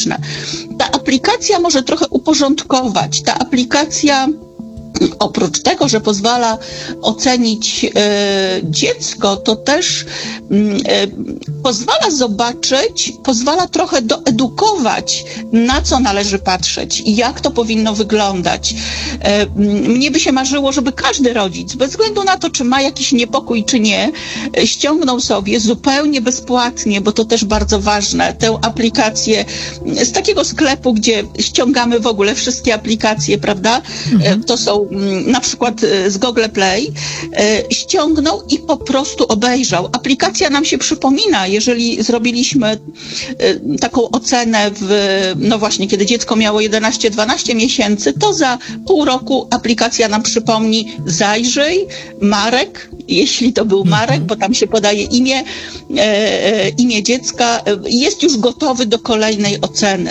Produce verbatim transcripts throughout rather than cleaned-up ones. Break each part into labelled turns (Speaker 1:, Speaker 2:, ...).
Speaker 1: ważne. Ta aplikacja może trochę uporządkować. Ta aplikacja oprócz tego, że pozwala ocenić e, dziecko, to też e, pozwala zobaczyć, pozwala trochę doedukować, na co należy patrzeć i jak to powinno wyglądać. E, mnie by się marzyło, żeby każdy rodzic, bez względu na to, czy ma jakiś niepokój, czy nie, e, ściągnął sobie zupełnie bezpłatnie, bo to też bardzo ważne, tę aplikację z takiego sklepu, gdzie ściągamy w ogóle wszystkie aplikacje, prawda? Mhm. E, to są na przykład z Google Play, ściągnął i po prostu obejrzał. Aplikacja nam się przypomina, jeżeli zrobiliśmy taką ocenę w, no właśnie, kiedy dziecko miało jedenaście dwanaście miesięcy, to za pół roku aplikacja nam przypomni: zajrzyj, Marek, jeśli to był Marek, bo tam się podaje imię, e, imię dziecka, jest już gotowy do kolejnej oceny.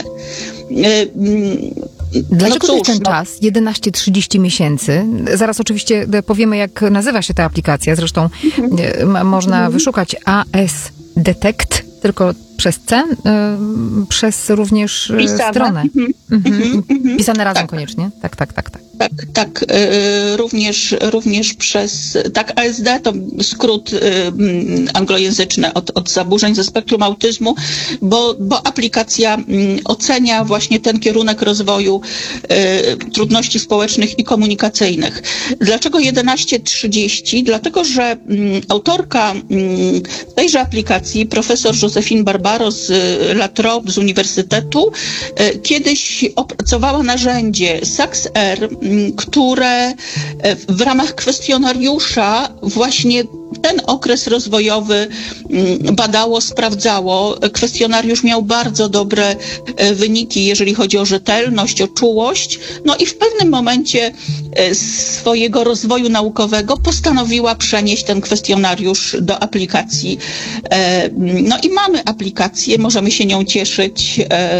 Speaker 1: E,
Speaker 2: Dlaczego
Speaker 1: no cóż,
Speaker 2: ten
Speaker 1: no.
Speaker 2: czas, jedenaście trzydzieści miesięcy? Zaraz oczywiście powiemy, jak nazywa się ta aplikacja. Zresztą mhm. można mhm. wyszukać A S Detect, tylko przez C, y, przez również
Speaker 1: Pisane.
Speaker 2: stronę.
Speaker 1: Mhm.
Speaker 2: Mhm.
Speaker 1: Mhm.
Speaker 2: Pisane razem
Speaker 1: tak.
Speaker 2: koniecznie. Tak, tak, tak, tak.
Speaker 1: Tak, tak, y, również, również przez, tak, A S D to skrót y, anglojęzyczny od, od zaburzeń ze spektrum autyzmu, bo, bo aplikacja y, ocenia właśnie ten kierunek rozwoju y, trudności społecznych i komunikacyjnych. Dlaczego jedenaście trzydzieści? Dlatego, że y, autorka y, tejże aplikacji, profesor Josephine Barbaro z y, La Trobe z Uniwersytetu, y, kiedyś opracowała narzędzie SAX-R, które w ramach kwestionariusza właśnie ten okres rozwojowy badało, sprawdzało. Kwestionariusz miał bardzo dobre wyniki, jeżeli chodzi o rzetelność, o czułość. No i w pewnym momencie swojego rozwoju naukowego postanowiła przenieść ten kwestionariusz do aplikacji. No i mamy aplikację, możemy się nią cieszyć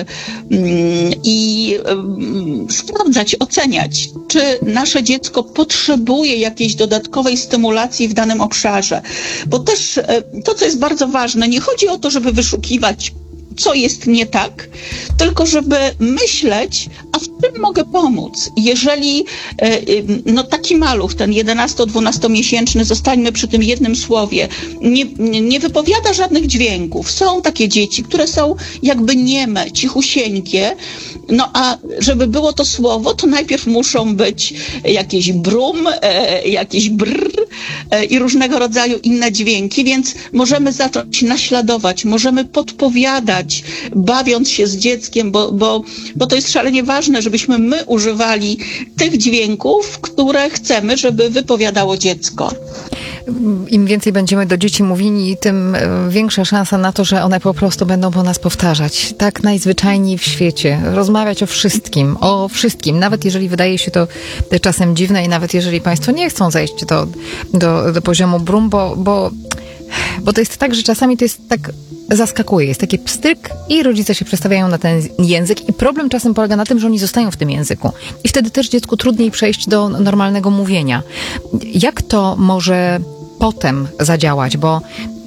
Speaker 1: i sprawdzać, oceniać, czy nasze dziecko potrzebuje jakiejś dodatkowej stymulacji w danym obszarze. Bo też to, co jest bardzo ważne, nie chodzi o to, żeby wyszukiwać, co jest nie tak, tylko żeby myśleć, a w czym mogę pomóc. Jeżeli no, taki maluch, ten jedenasto-dwunastomiesięczny, zostańmy przy tym jednym słowie, nie, nie wypowiada żadnych dźwięków. Są takie dzieci, które są jakby nieme, cichusieńkie, no a żeby było to słowo, to najpierw muszą być jakieś brum, e, jakieś brr e, i różnego rodzaju inne dźwięki, więc możemy zacząć naśladować, możemy podpowiadać, bawiąc się z dzieckiem, bo, bo, bo to jest szalenie ważne, żebyśmy my używali tych dźwięków, które chcemy, żeby wypowiadało dziecko.
Speaker 2: Im więcej będziemy do dzieci mówili, tym większa szansa na to, że one po prostu będą po nas powtarzać. Tak najzwyczajniej w świecie. Rozmawiać o wszystkim, o wszystkim. Nawet jeżeli wydaje się to czasem dziwne i nawet jeżeli państwo nie chcą zejść do, do, do poziomu brum, bo, bo, bo to jest tak, że czasami to jest tak zaskakuje. Jest taki pstryk i rodzice się przestawiają na ten język i problem czasem polega na tym, że oni zostają w tym języku. I wtedy też dziecku trudniej przejść do normalnego mówienia. Jak to może potem zadziałać? Bo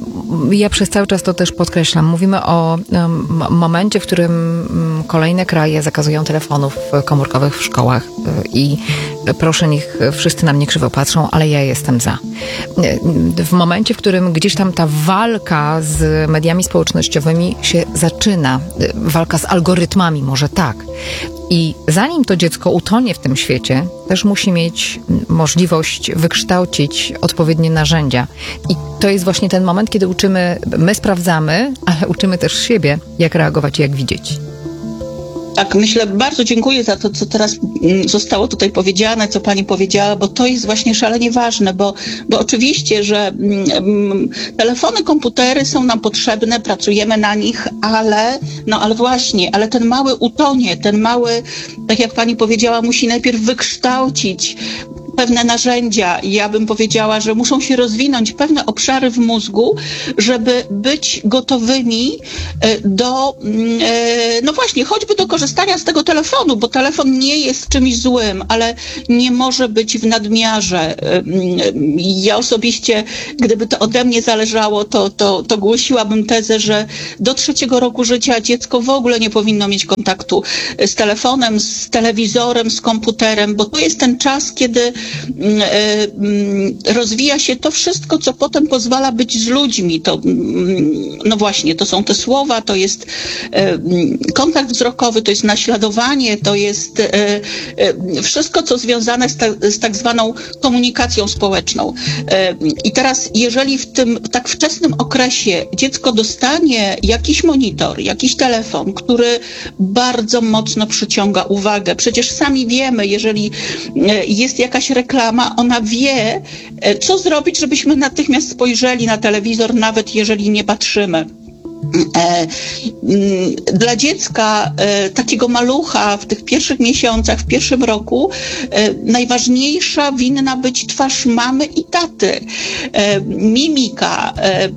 Speaker 2: ja przez cały czas to też podkreślam. Mówimy o um, momencie, w którym um, kolejne kraje zakazują telefonów komórkowych w szkołach i proszę, niech wszyscy na mnie krzywo patrzą, ale ja jestem za. W momencie, w którym gdzieś tam ta walka z mediami społecznościowymi się zaczyna, walka z algorytmami, może tak. I zanim to dziecko utonie w tym świecie, też musi mieć możliwość wykształcić odpowiednie narzędzia. I to jest właśnie ten moment, kiedy uczymy, my sprawdzamy, ale uczymy też siebie, jak reagować i jak widzieć.
Speaker 1: Tak, myślę, bardzo dziękuję za to, co teraz zostało tutaj powiedziane, co pani powiedziała, bo to jest właśnie szalenie ważne, bo, bo oczywiście, że mm, telefony, komputery są nam potrzebne, pracujemy na nich, ale, no ale właśnie, ale ten mały utonie, ten mały, tak jak pani powiedziała, musi najpierw wykształcić pewne narzędzia. Ja bym powiedziała, że muszą się rozwinąć pewne obszary w mózgu, żeby być gotowymi do, no właśnie, choćby do korzystania z tego telefonu, bo telefon nie jest czymś złym, ale nie może być w nadmiarze. Ja osobiście, gdyby to ode mnie zależało, to, to, to głosiłabym tezę, że do trzeciego roku życia dziecko w ogóle nie powinno mieć kontaktu z telefonem, z telewizorem, z komputerem, bo to jest ten czas, kiedy rozwija się to wszystko, co potem pozwala być z ludźmi. To, no właśnie, to są te słowa, to jest kontakt wzrokowy, to jest naśladowanie, to jest wszystko, co związane z, ta, z tak zwaną komunikacją społeczną. I teraz, jeżeli w tym tak wczesnym okresie dziecko dostanie jakiś monitor, jakiś telefon, który bardzo mocno przyciąga uwagę, przecież sami wiemy, jeżeli jest jakaś reklama, ona wie, co zrobić, żebyśmy natychmiast spojrzeli na telewizor, nawet jeżeli nie patrzymy. Dla dziecka, takiego malucha w tych pierwszych miesiącach, w pierwszym roku, najważniejsza winna być twarz mamy i taty. Mimika.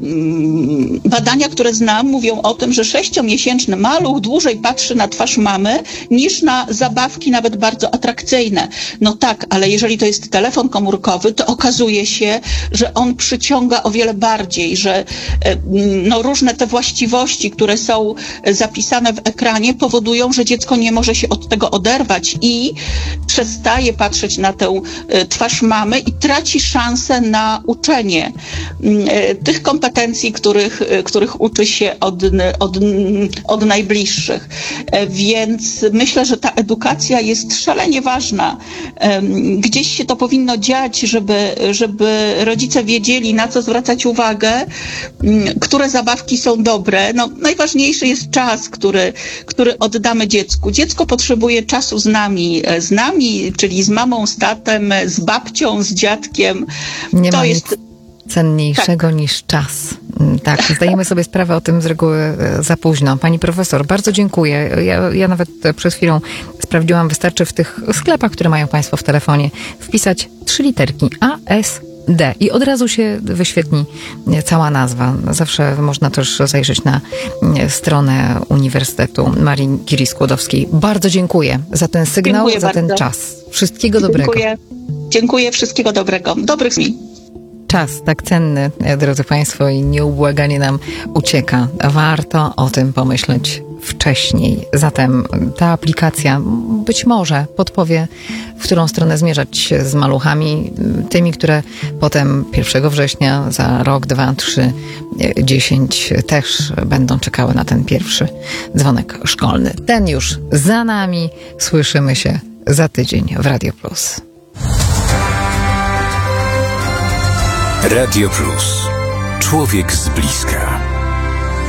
Speaker 1: Badania, które znam, mówią o tym, że sześciomiesięczny maluch dłużej patrzy na twarz mamy niż na zabawki, nawet bardzo atrakcyjne. No tak, ale jeżeli to jest telefon komórkowy, to okazuje się, że on przyciąga o wiele bardziej, że no, różne te właściwości, które są zapisane w ekranie, powodują, że dziecko nie może się od tego oderwać i przestaje patrzeć na tę twarz mamy i traci szansę na uczenie tych kompetencji, których, których uczy się od, od, od najbliższych. Więc myślę, że ta edukacja jest szalenie ważna. Gdzieś się to powinno dziać, żeby, żeby rodzice wiedzieli, na co zwracać uwagę, które zabawki są dobre. No, najważniejszy jest czas, który, który oddamy dziecku. Dziecko potrzebuje czasu z nami, z nami, czyli z mamą, z tatem, z babcią, z dziadkiem.
Speaker 2: Nie
Speaker 1: to
Speaker 2: ma
Speaker 1: jest
Speaker 2: nic cenniejszego tak. niż czas. Tak, zdajemy sobie sprawę o tym z reguły za późno. Pani profesor, bardzo dziękuję. Ja, ja nawet przed chwilą sprawdziłam, wystarczy w tych sklepach, które mają Państwo w telefonie, wpisać trzy literki A S D i od razu się wyświetli cała nazwa. Zawsze można też zajrzeć na stronę Uniwersytetu Marii Curie-Skłodowskiej. Bardzo dziękuję za ten sygnał,
Speaker 1: dziękuję
Speaker 2: za
Speaker 1: bardzo.
Speaker 2: ten czas. Wszystkiego dobrego.
Speaker 1: Dziękuję. Dziękuję, wszystkiego dobrego. Dobrych dni.
Speaker 2: Czas tak cenny, drodzy Państwo, i nieubłaganie nam ucieka. Warto o tym pomyśleć wcześniej. Zatem ta aplikacja być może podpowie, w którą stronę zmierzać z maluchami, tymi, które potem pierwszego września, za rok, dwa, trzy, dziesięć też będą czekały na ten pierwszy dzwonek szkolny. Ten już za nami. Słyszymy się za tydzień w Radio Plus.
Speaker 3: Radio Plus. Człowiek z bliska.